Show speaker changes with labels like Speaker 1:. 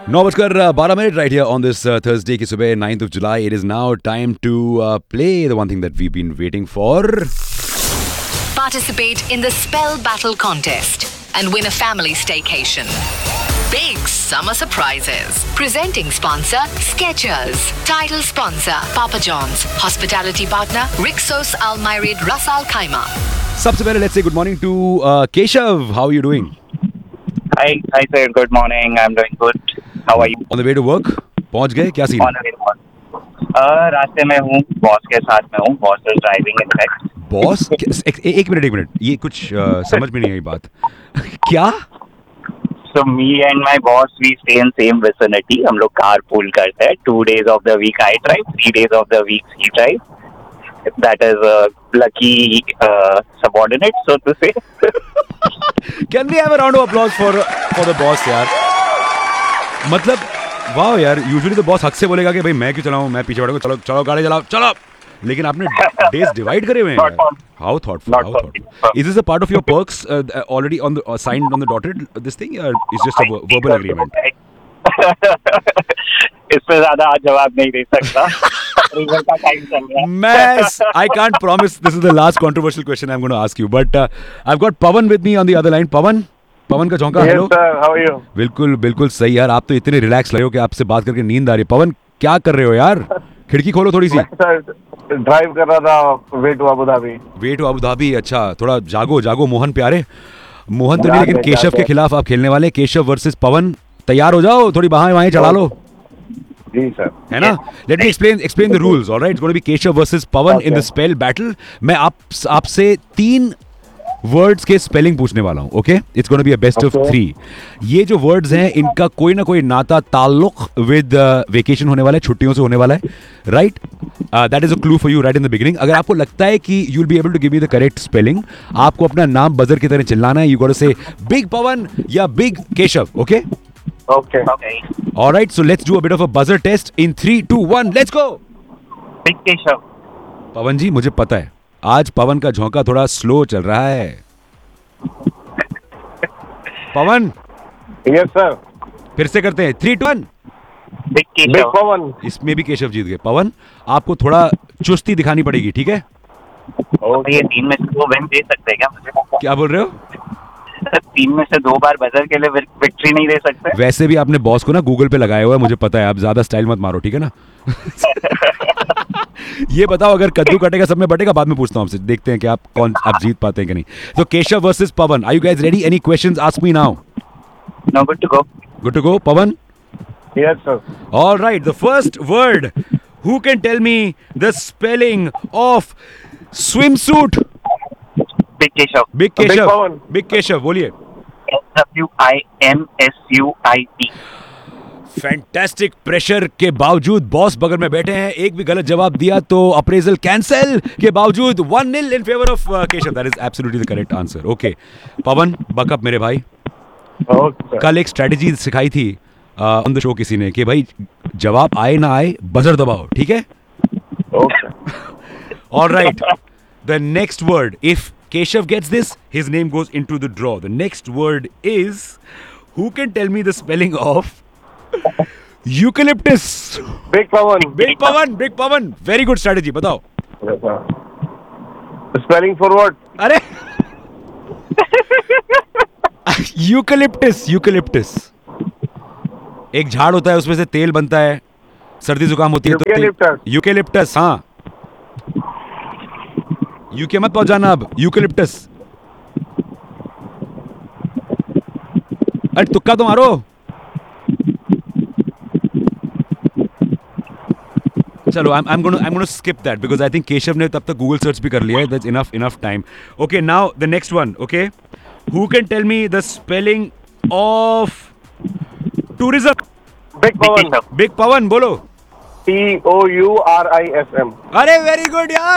Speaker 1: 9:12 right here on this Thursday की सुबह 9th of July. It is now time to play the one thing that we've been waiting for.
Speaker 2: Participate in the Spell Battle contest and win a family staycation. Big summer surprises. Presenting sponsor Skechers. Title sponsor Papa John's. Hospitality partner Rixos Al Myrid Ras Al Khaimah.
Speaker 1: सबसे पहले let's say good morning to Keshav. How are you doing?
Speaker 3: Hi sir, good morning. I'm doing good. How are you?
Speaker 1: On the way to work? पहुंच गए क्या scene?
Speaker 3: On the way to work. रास्ते में हूँ, boss के साथ में हूँ. Boss is driving in fact.
Speaker 1: Boss? एक मिनट ये कुछ समझ में नहीं आई बात. क्या?
Speaker 3: So me and my boss we stay in same vicinity. हम लोग carpool करते हैं. 2 days of the week I drive, 3 days of the week he drives. That is a lucky subordinate, so to say.
Speaker 1: Can we have a round of applause for the boss यार? मतलब वाह यार, usually तो boss हक से बोलेगा कि भाई मैं क्यों चलाऊं, मैं पीछे बैठूंगा, चलो गाड़ी चलाओ चलो, लेकिन आपने डेज डिवाइड करे हुए हैं. How thoughtful. Is this a part of your perks already on the signed on the dotted this thing, or is just a verbal agreement?
Speaker 3: इस पे ज्यादा आज जवाब नहीं दे सकता. का टाइम चल रहा है.
Speaker 1: I can't promise this is the last controversial question I'm going to ask you, but I've got Pawan with me on the other line. पवन का झोंका. Hello
Speaker 3: sir, how are you?
Speaker 1: बिल्कुल सही यार. आप तो इतने रिलैक्स लगे हो कि आपसे बात करके नींद आ रही है. पवन क्या कर रहे हो यार? खिड़की खोलो थोड़ी सी.
Speaker 4: सर ड्राइव कर रहा था वे टू अबू धाबी.
Speaker 1: अच्छा, थोड़ा जागो मोहन प्यारे. मोहन तो नहीं, लेकिन केशव के खिलाफ आप खेलने वाले. केशव वर्सेस पवन. तैयार हो जाओ, थोड़ी बाहें चढ़ा लो.
Speaker 4: जी सर.
Speaker 1: है ना? Let me explain the rules. Alright, it's gonna be Keshav versus Pawan in the spell battle. मैं आपसे 3 वर्ड्स के स्पेलिंग पूछने वाला हूं. Okay, it's gonna be a best of 3. ये जो वर्ड्स हैं इनका कोई ना कोई नाता ताल्लुक विद वेकेशन होने वाला है, छुट्टियों से होने वाला है. Right, that is a clue for you right in the beginning. अगर आपको लगता है कि you will be able to give me the correct spelling, आपको अपना नाम बजर की तरह चिल्लाना है. यू गॉट टू से बिग पवन या big Keshav. Okay
Speaker 4: Okay.
Speaker 1: All right, so let's do a bit of a buzzer test in 3, 2, 1. Let's go.
Speaker 3: Big Keshav.
Speaker 1: पवन जी, मुझे पता है आज पवन का झोंका थोड़ा स्लो चल रहा है. पवन.
Speaker 4: Yes sir.
Speaker 1: फिर से करते हैं. 3, 2, 1.
Speaker 3: बिग
Speaker 4: पवन.
Speaker 1: इसमें भी केशव जीत गए. पवन, आपको थोड़ा चुस्ती दिखानी पड़ेगी, ठीक है?
Speaker 3: ये 3 में से 2 विन दे सकते हैं क्या मुझे?
Speaker 1: क्या बोल रहे हो?
Speaker 3: 3 में से 2 बार बजर के लिए विक्ट्री नहीं दे सकते?
Speaker 1: वैसे भी आपने बॉस को ना गूगल पे लगाया हुआ है, मुझे पता है. आप ज्यादा स्टाइल मत मारो, ठीक है ना? ये बताओ, अगर कद्दू कटेगा सब में बटेगा. बाद में पूछता हूँ आपसे, देखते हैं कि आप जीत पाते हैं कि नहीं. तो Keshav versus Pawan, are you guys ready? Any questions? Ask me now.
Speaker 3: No, good to go.
Speaker 1: Pawan.
Speaker 4: Yes sir.
Speaker 1: All right, the first word. Who can tell me the spelling of swimsuit? Big Keshav बोलिए.
Speaker 3: SWIMSUIT.
Speaker 1: Fantastic. Pressure के बावजूद boss बगल में बैठे हैं. एक भी गलत जवाब दिया तो अप्रेजल कैंसिल के बावजूद 1-0 in favour of Keshav. That is absolutely the correct answer. Okay Pawan, backup मेरे भाई. कल एक स्ट्रेटेजी सिखाई थी ऑन द शो किसी ने कि भाई जवाब आए ना आए बजर दबाओ, ठीक है? Alright, the next word, if Keshav gets this, his name goes into the draw. The next word is, who can tell me the spelling of eucalyptus?
Speaker 4: Big
Speaker 1: Pawan. Very good strategy. बताओ.
Speaker 4: Spelling for what?
Speaker 1: अरे eucalyptus. एक झाड़ होता है, उसमें से तेल बनता है, सर्दी जुकाम होती है तो यूकेलिप्टस. हाँ, यूके मत पहुंचाना अब. यूकेलिप्टस. अरे तुक्का तो मारो. चलो, I'm going to skip that because I think Keshav ने तब तक गूगल सर्च भी कर लिया है. That's enough time. Okay, now the next one. Okay, who can tell me the spelling of tourism?
Speaker 4: Big Pawan.
Speaker 1: बोलो.
Speaker 4: TOURISM.
Speaker 1: अरे वेरी गुड यार.